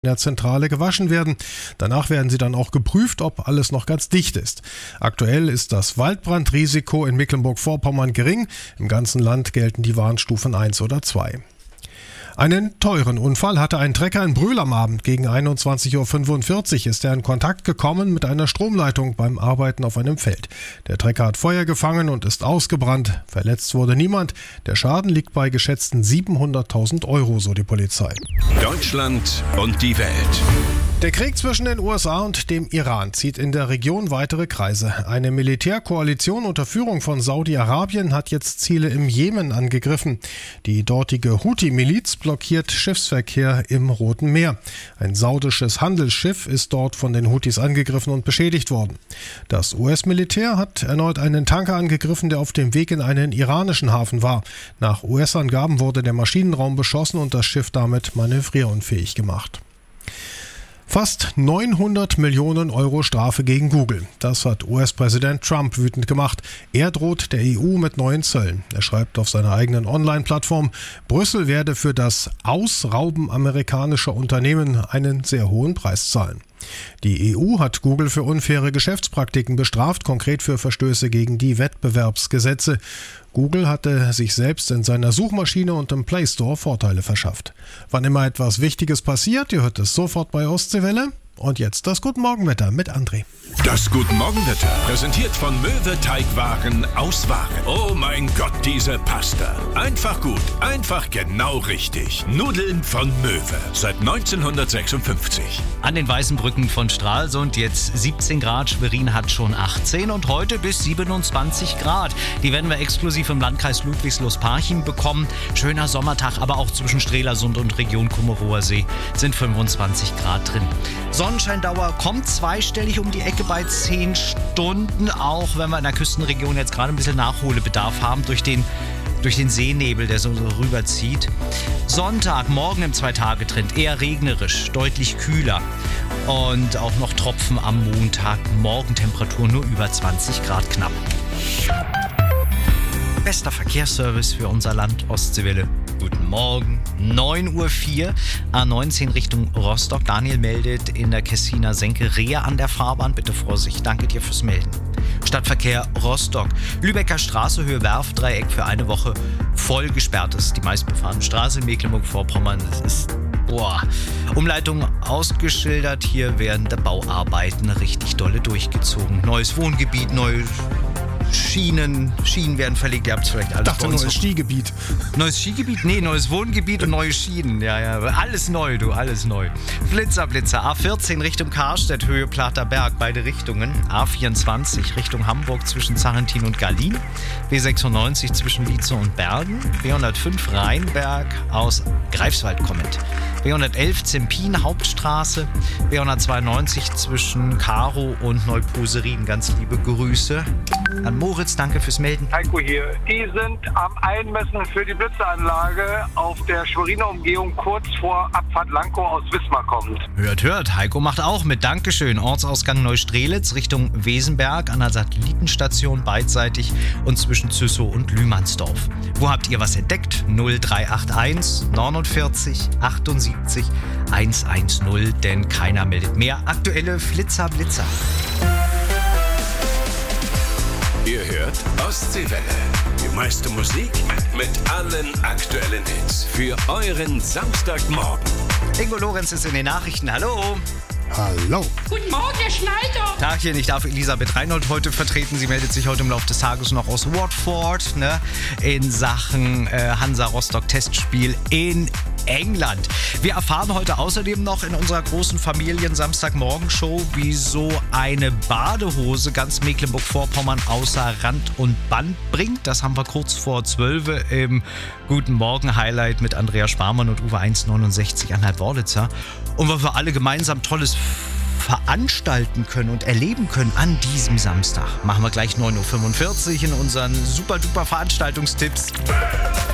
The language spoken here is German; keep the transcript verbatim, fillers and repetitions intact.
in der Zentrale gewaschen werden. Danach werden sie dann auch geprüft, ob alles noch ganz dicht ist. Aktuell ist das Waldbrandrisiko in Mecklenburg-Vorpommern gering. Im ganzen Land gelten die Warnstufen eins oder zwei. Einen teuren Unfall hatte ein Trecker in Brühl am Abend. Gegen einundzwanzig Uhr fünfundvierzig ist er in Kontakt gekommen mit einer Stromleitung beim Arbeiten auf einem Feld. Der Trecker hat Feuer gefangen und ist ausgebrannt. Verletzt wurde niemand. Der Schaden liegt bei geschätzten siebenhunderttausend Euro, so die Polizei. Deutschland und die Welt. Der Krieg zwischen den U S A und dem Iran zieht in der Region weitere Kreise. Eine Militärkoalition unter Führung von Saudi-Arabien hat jetzt Ziele im Jemen angegriffen. Die dortige Houthi-Miliz blockiert Schiffsverkehr im Roten Meer. Ein saudisches Handelsschiff ist dort von den Houthis angegriffen und beschädigt worden. Das U S-Militär hat erneut einen Tanker angegriffen, der auf dem Weg in einen iranischen Hafen war. Nach U S-Angaben wurde der Maschinenraum beschossen und das Schiff damit manövrierunfähig gemacht. Fast neunhundert Millionen Euro Strafe gegen Google. Das hat U S-Präsident Trump wütend gemacht. Er droht der E U mit neuen Zöllen. Er schreibt auf seiner eigenen Online-Plattform, Brüssel werde für das Ausrauben amerikanischer Unternehmen einen sehr hohen Preis zahlen. Die E U hat Google für unfaire Geschäftspraktiken bestraft, konkret für Verstöße gegen die Wettbewerbsgesetze. Google hatte sich selbst in seiner Suchmaschine und im Play Store Vorteile verschafft. Wann immer etwas Wichtiges passiert, ihr hört es sofort bei Ostseewelle. Und jetzt das Guten Morgenwetter mit André. Das Guten Morgenwetter, präsentiert von Möwe Teigwaren aus Waren. Oh mein Gott, diese Pasta. Einfach gut, einfach genau richtig. Nudeln von Möwe, seit neunzehnhundertsechsundfünfzig. An den weißen Brücken von Stralsund jetzt siebzehn Grad, Schwerin hat schon achtzehn und heute bis siebenundzwanzig Grad. Die werden wir exklusiv im Landkreis Ludwigslust-Parchim bekommen. Schöner Sommertag, aber auch zwischen Strelasund und Region Kummerower See sind fünfundzwanzig Grad drin. Sonnenscheindauer kommt zweistellig um die Ecke bei zehn Stunden, auch wenn wir in der Küstenregion jetzt gerade ein bisschen Nachholbedarf haben durch den, durch den Seenebel, der so rüberzieht. Sonntag, morgen im Zwei-Tage-Trend, eher regnerisch, deutlich kühler und auch noch Tropfen am Montag. Morgentemperatur nur über zwanzig Grad knapp. Bester Verkehrsservice für unser Land, Ostseewelle. Guten Morgen, neun Uhr vier, A neunzehn Richtung Rostock. Daniel meldet in der Kessiner Senke Rehe an der Fahrbahn. Bitte Vorsicht, danke dir fürs Melden. Stadtverkehr Rostock, Lübecker Straße, Höhe Werfdreieck für eine Woche voll gesperrt. Das ist die meistbefahrene Straße in Mecklenburg-Vorpommern. Das ist, boah, Umleitung ausgeschildert. Hier werden die Bauarbeiten richtig dolle durchgezogen. Neues Wohngebiet, neue Schienen, Schienen werden verlegt, ihr habt es vielleicht alles. Ich dachte, neues Skigebiet. Neues Skigebiet? Nee, neues Wohngebiet und neue Schienen. Ja, ja, alles neu, du, alles neu. Blitzer, Blitzer. A vierzehn Richtung Karstedt, Höhe Plater Berg, beide Richtungen. A vierundzwanzig Richtung Hamburg zwischen Sarrentin und Gallin. B sechsundneunzig zwischen Lietze und Bergen. B hundertfünf Rheinberg aus Greifswald kommend. B hundertelf Zempin Hauptstraße. B hundertzweiundneunzig zwischen Karo und Neuposerin. Ganz liebe Grüße an Moritz, danke fürs Melden. Heiko hier. Die sind am Einmessen für die Blitzeranlage auf der Schweriner Umgehung kurz vor Abfahrt Lankow aus Wismar kommt. Hört, hört. Heiko macht auch mit. Dankeschön. Ortsausgang Neustrelitz Richtung Wesenberg an der Satellitenstation beidseitig und zwischen Züssow und Lühmannsdorf. Wo habt ihr was entdeckt? null drei acht eins neunundvierzig achtundsiebzig hundertzehn, denn keiner meldet mehr. Aktuelle Flitzer, Blitzer. Ihr hört Ostseewelle. Die meiste Musik mit allen aktuellen Hits für euren Samstagmorgen. Ingo Lorenz ist in den Nachrichten. Hallo. Hallo. Guten Morgen, Herr Schneider. Tagchen, ich darf Elisabeth Reinhold heute vertreten. Sie meldet sich heute im Laufe des Tages noch aus Watford, ne, in Sachen äh, Hansa Rostock Testspiel in England. Wir erfahren heute außerdem noch in unserer großen Familien-Samstagmorgen-Show, wie so eine Badehose ganz Mecklenburg-Vorpommern außer Rand und Band bringt. Das haben wir kurz vor zwölf im Guten Morgen-Highlight mit Andrea Sparmann und Uwe eins neunundsechzig Anhalt Worlitzer. Und weil wir alle gemeinsam Tolles veranstalten können und erleben können an diesem Samstag. Machen wir gleich neun Uhr fünfundvierzig in unseren super-duper Veranstaltungstipps.